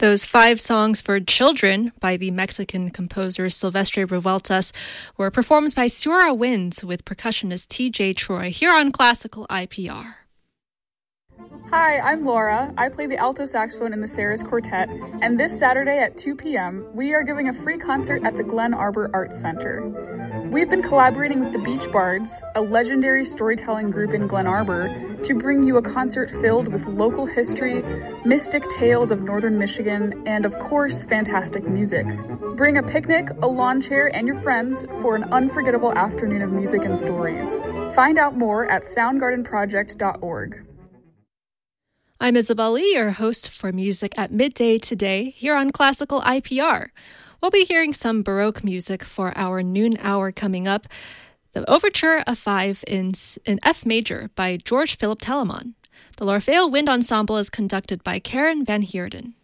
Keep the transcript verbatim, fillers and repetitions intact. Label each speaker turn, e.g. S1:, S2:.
S1: Those five songs for children by the Mexican composer Silvestre Revueltas were performed by Sura Winds with percussionist T J Troy here on Classical I P R.
S2: Hi, I'm Laura. I play the alto saxophone in the Saris Quartet, and this Saturday at two p.m., we are giving a free concert at the Glen Arbor Arts Center. We've been collaborating with the Beach Bards, a legendary storytelling group in Glen Arbor, to bring you a concert filled with local history, mystic tales of northern Michigan, and of course, fantastic music. Bring a picnic, a lawn chair, and your friends for an unforgettable afternoon of music and stories. Find out more at sound garden project dot org.
S1: I'm Isabel Lee, your host for Music at Midday today, here on Classical I P R. We'll be hearing some Baroque music for our noon hour coming up. The Overture of Five in, in F major by George Philip Telemann. The L'Orfeo Wind Ensemble is conducted by Karen Van Heerden.